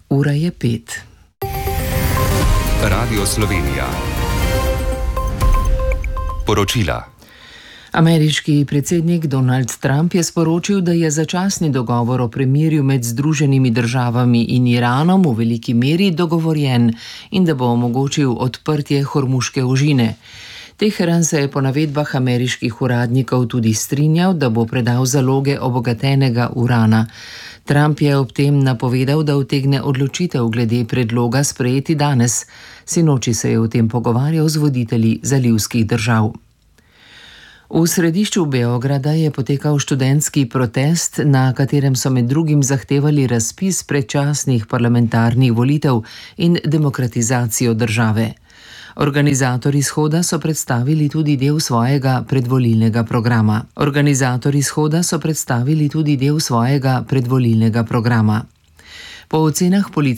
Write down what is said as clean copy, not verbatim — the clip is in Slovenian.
Ura je 5. Radio Slovenija. Poročila. Ameriški predsednik Donald Trump je sporočil, da je začasni dogovor o premirju med Združenimi državami in Iranom v veliki meri dogovorjen in da bo omogočil odprtje Hormuške ožine. Teheran se je po navedbah ameriških uradnikov tudi strinjal, da bo predal zaloge obogatenega urana. Trump je ob tem napovedal, da utegne odločitev glede predloga sprejeti danes. Sinoči se je o tem pogovarjal z voditelji zalivskih držav. V središču Beograda je potekal študentski protest, na katerem so med drugim zahtevali razpis predčasnih parlamentarnih volitev in demokratizacijo države. Organizatorji shoda so predstavili tudi del svojega predvolilnega programa. Po ocenah policije